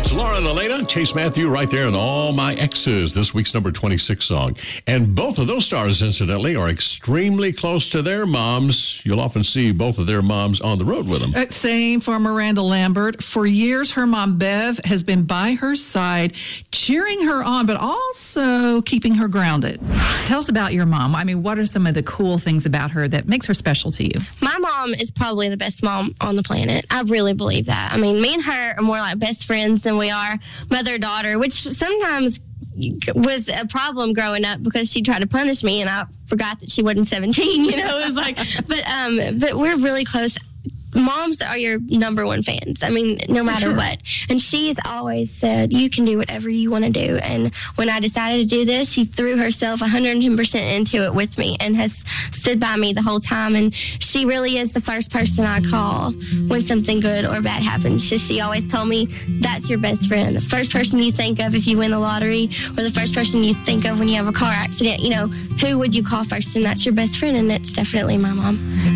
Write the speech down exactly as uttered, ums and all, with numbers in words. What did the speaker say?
It's Laura and Elena, Chase Matthew right there, and All My Exes, this week's number twenty-six song. And both of those stars, incidentally, are extremely close to their moms. You'll often see both of their moms on the road with them. Uh, Same for Miranda Lambert. For years, her mom, Bev, has been by her side, cheering her on, but also keeping her grounded. Tell us about your mom. I mean, what are some of the cool things about her that makes her special to you? My mom is probably the best mom on the planet. I really believe that. I mean, me and her are more like best friends than we are mother-daughter, which sometimes was a problem growing up because she tried to punish me and I forgot that she wasn't seventeen, you know, it was like, but, um, but we're really close. Moms are your number one fans. I mean, no matter Sure. what. And she's always said, you can do whatever you want to do. And when I decided to do this, she threw herself one hundred ten percent into it with me and has stood by me the whole time. And she really is the first person I call when something good or bad happens. She, she always told me, that's your best friend. The first person you think of if you win the lottery, or the first person you think of when you have a car accident, you know, who would you call first? And that's your best friend. And it's definitely my mom.